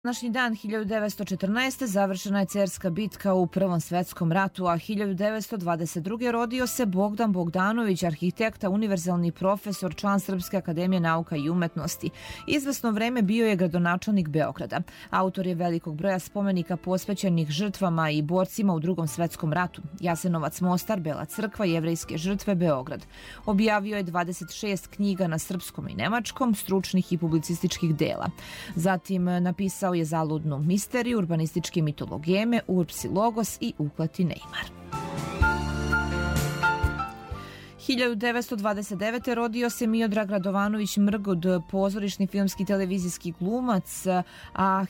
Današnji dan 1914. završena je Cerska bitka u Prvom svetskom ratu, a 1922. rodio se Bogdan Bogdanović, arhitekta, univerzalni profesor, član Srpske akademije nauka i umetnosti. Izvesno vreme bio je gradonačelnik Beograda. Autor je velikog broja spomenika posvećenih žrtvama i borcima u Drugom svetskom ratu. Jasenovac, Mostar, Bela crkva, Jevrejske žrtve, Beograd. Objavio je 26 knjiga na srpskom i nemačkom, stručnih i publicističkih dela. Zatim napisao je Zaludnu misteriju, urbanističke mitologeme, Urbs i Logos i Ukleti Neymar. 1929. rodio se Miodrag Radovanović Mrgud, pozorišni, filmski, televizijski glumac, a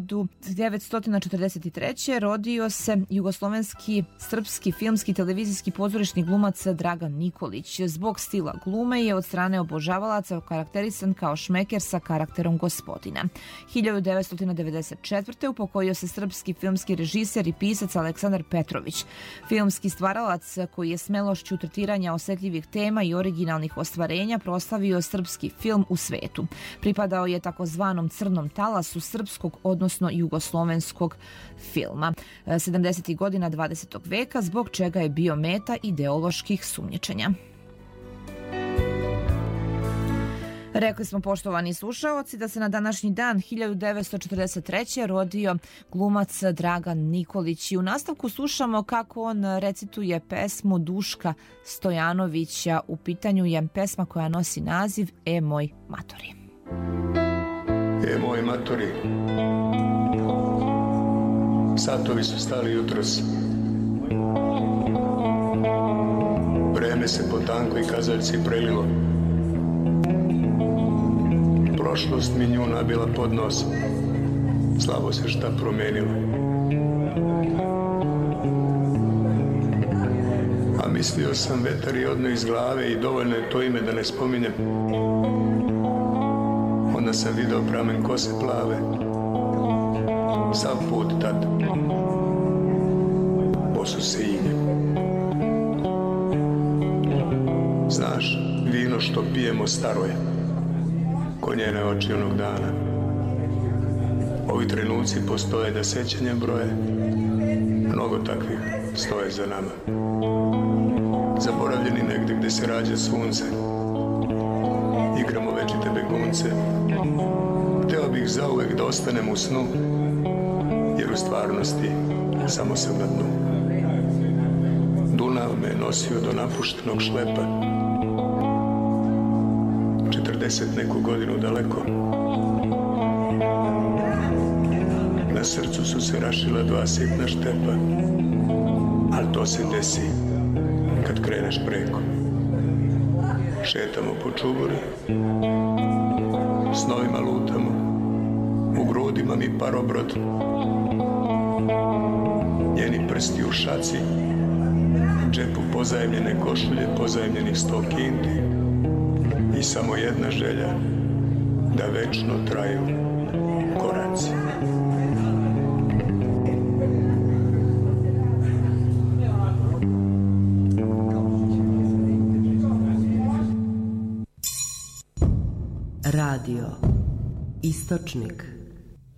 1943. rodio se jugoslovenski, srpski, filmski, televizijski, pozorišni glumac Dragan Nikolić. Zbog stila glume je od strane obožavalaca karakterisan kao šmeker sa karakterom gospodina. 1994. upokojio se srpski filmski režiser i pisac Aleksandar Petrović, filmski stvaralac koji je smelošću tretiranja osetljivih tema i originalnih ostvarenja proslavio srpski film u svetu. Pripadao je takozvanom crnom talasu srpskog, odnosno jugoslovenskog filma 70. godina 20. veka, zbog čega je bio meta ideoloških sumnjičenja. Rekli smo, poštovani slušaoci, da se na današnji dan 1943. rodio glumac Dragan Nikolić i u nastavku slušamo kako on recituje pesmu Duška Stojanovića. U pitanju je pesma koja nosi naziv E moj matori. E moj matori, satovi su stali jutros, vreme se po tankoj kazaljci prelilo, prošlost mi nju nabila pod nos, slabo se šta promenilo. A mislio sam vetar i odno iz glave i dovoljno je to ime da ne spominjem. Onda sam video pramen kose plave, sav put tad, bosu se inje. Znaš, vino što pijemo staro je, ko njene oči onog dana. Ovi trenuci postoje da sećanjem broje, mnogo takvih stoje za nama. Zaboravljeni negde gde se rađa sunce, igramo večite begunce. Hteo bih zauvek da ostanem u snu, jer u stvarnosti samo sam na dnu. Dunav me nosio do napuštenog šlepa, 40 neku godinu daleko. Na srcu su se rašila dva sitna štepa, ali to se desi kad kreneš preko. Šetamo po čuburi, snovima lutamo, u grudima mi parobrod, njeni prsti u šaci, u džepu pozajemljene košulje, pozajemljenih 100 kinti i samo jedna želja, da večno traju koraci. Radio Istočnik.